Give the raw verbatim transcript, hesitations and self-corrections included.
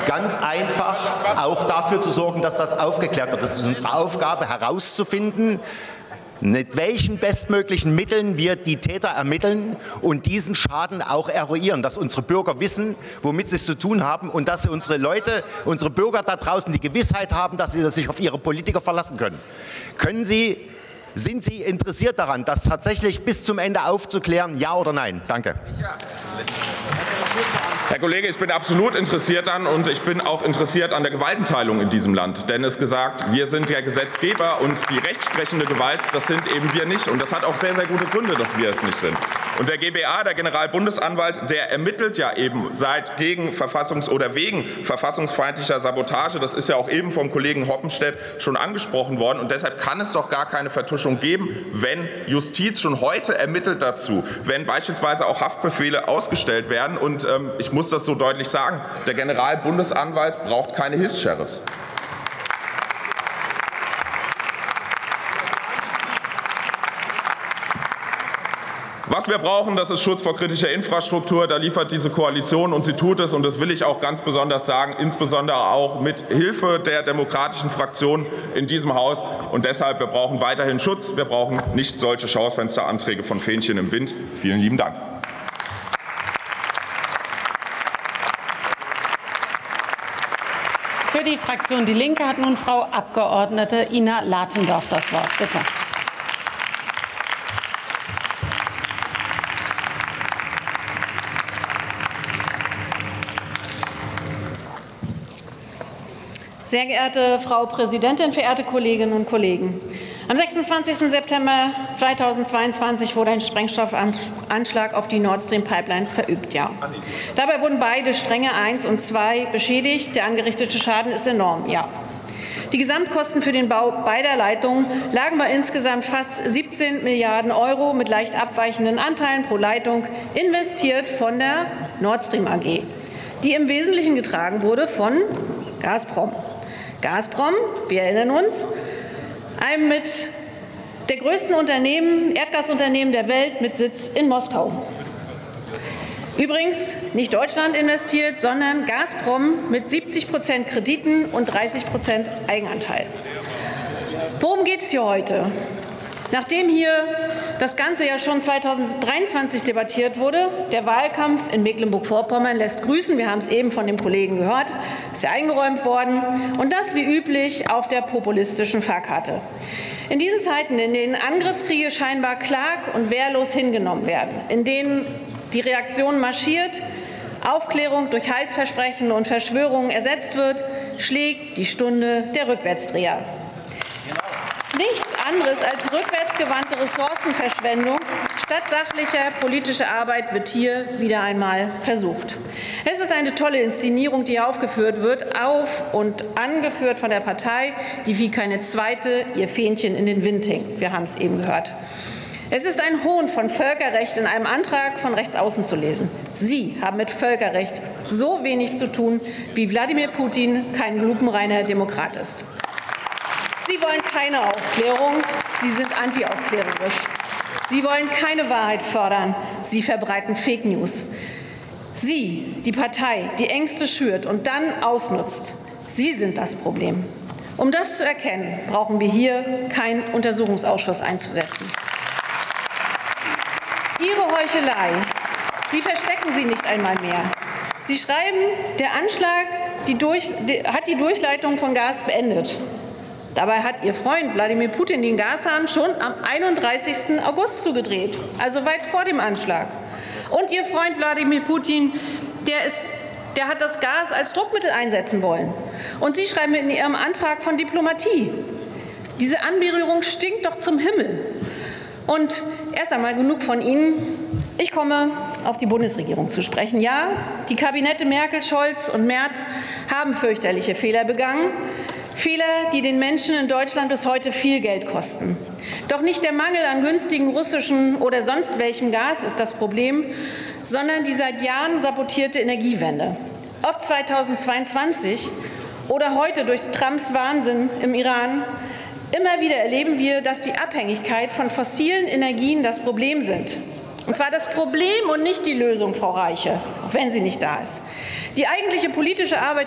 ganz einfach auch dafür zu sorgen, dass das aufgeklärt wird. Das ist unsere Aufgabe, herauszufinden, mit welchen bestmöglichen Mitteln wir die Täter ermitteln und diesen Schaden auch eruieren, dass unsere Bürger wissen, womit sie es zu tun haben und dass unsere Leute, unsere Bürger da draußen die Gewissheit haben, dass sie sich auf ihre Politiker verlassen können. Können Sie, sind Sie interessiert daran, das tatsächlich bis zum Ende aufzuklären, ja oder nein? Danke. Herr Kollege, ich bin absolut interessiert an und ich bin auch interessiert an der Gewaltenteilung in diesem Land. Denn es ist gesagt, wir sind der Gesetzgeber und die rechtsprechende Gewalt, das sind eben wir nicht. Und das hat auch sehr, sehr gute Gründe, dass wir es nicht sind. Und der G B A, der Generalbundesanwalt, der ermittelt ja eben seit gegen Verfassungs- oder wegen verfassungsfeindlicher Sabotage. Das ist ja auch eben vom Kollegen Hoppenstedt schon angesprochen worden. Und deshalb kann es doch gar keine Vertuschung geben, wenn Justiz schon heute ermittelt dazu, wenn beispielsweise auch Haftbefehle ausgestellt werden. Und ähm, ich muss das so deutlich sagen, der Generalbundesanwalt braucht keine Hilfs-Sheriffs. Was wir brauchen, das ist Schutz vor kritischer Infrastruktur. Da liefert diese Koalition und sie tut es. Und das will ich auch ganz besonders sagen, insbesondere auch mit Hilfe der demokratischen Fraktionen in diesem Haus. Und deshalb, wir brauchen weiterhin Schutz. Wir brauchen nicht solche Schaufensteranträge von Fähnchen im Wind. Vielen lieben Dank. Für die Fraktion Die Linke hat nun Frau Abgeordnete Ina Latendorf das Wort. Bitte. Sehr geehrte Frau Präsidentin, verehrte Kolleginnen und Kollegen! Am sechsundzwanzigsten September zweitausendzweiundzwanzig wurde ein Sprengstoffanschlag auf die Nord Stream Pipelines verübt. Ja. Dabei wurden beide Stränge eins und zwei beschädigt. Der angerichtete Schaden ist enorm. Ja. Die Gesamtkosten für den Bau beider Leitungen lagen bei insgesamt fast siebzehn Milliarden Euro mit leicht abweichenden Anteilen pro Leitung, investiert von der Nord Stream A G, die im Wesentlichen getragen wurde von Gazprom. Gazprom, wir erinnern uns, einem mit der größten Unternehmen, Erdgasunternehmen der Welt mit Sitz in Moskau. Übrigens nicht Deutschland investiert, sondern Gazprom mit siebzig Prozent Krediten und dreißig Prozent Eigenanteil. Worum geht es hier heute? Nachdem hier das Ganze ja schon zweitausenddreiundzwanzig debattiert wurde, der Wahlkampf in Mecklenburg-Vorpommern lässt grüßen. Wir haben es eben von dem Kollegen gehört, ist ja eingeräumt worden. Und das wie üblich auf der populistischen Fahrkarte. In diesen Zeiten, in denen Angriffskriege scheinbar klag und wehrlos hingenommen werden, in denen die Reaktion marschiert, Aufklärung durch Heilsversprechen und Verschwörungen ersetzt wird, schlägt die Stunde der Rückwärtsdreher. Nichts anderes als rückwärtsgewandte Ressourcenverschwendung statt sachlicher politischer Arbeit wird hier wieder einmal versucht. Es ist eine tolle Inszenierung, die hier aufgeführt wird, auf und angeführt von der Partei, die wie keine zweite ihr Fähnchen in den Wind hängt. Wir haben es eben gehört. Es ist ein Hohn von Völkerrecht in einem Antrag von Rechtsaußen zu lesen. Sie haben mit Völkerrecht so wenig zu tun, wie Wladimir Putin kein lupenreiner Demokrat ist. Sie wollen keine Aufklärung, Sie sind antiaufklärerisch. Sie wollen keine Wahrheit fördern, Sie verbreiten Fake News. Sie, die Partei, die Ängste schürt und dann ausnutzt, Sie sind das Problem. Um das zu erkennen, brauchen wir hier keinen Untersuchungsausschuss einzusetzen. Ihre Heuchelei, Sie verstecken sie nicht einmal mehr. Sie schreiben, der Anschlag die durch, die, hat die Durchleitung von Gas beendet. Dabei hat Ihr Freund Wladimir Putin den Gashahn schon am einunddreißigsten August zugedreht, also weit vor dem Anschlag. Und Ihr Freund Wladimir Putin, der, ist, der hat das Gas als Druckmittel einsetzen wollen. Und Sie schreiben in Ihrem Antrag von Diplomatie. Diese Anberührung stinkt doch zum Himmel. Und erst einmal genug von Ihnen. Ich komme auf die Bundesregierung zu sprechen. Ja, die Kabinette Merkel, Scholz und Merz haben fürchterliche Fehler begangen. Fehler, die den Menschen in Deutschland bis heute viel Geld kosten. Doch nicht der Mangel an günstigem russischen oder sonst welchem Gas ist das Problem, sondern die seit Jahren sabotierte Energiewende. Ob zweitausendzweiundzwanzig oder heute durch Trumps Wahnsinn im Iran, immer wieder erleben wir, dass die Abhängigkeit von fossilen Energien das Problem sind. Und zwar das Problem und nicht die Lösung, Frau Reiche, auch wenn sie nicht da ist. Die eigentliche politische Arbeit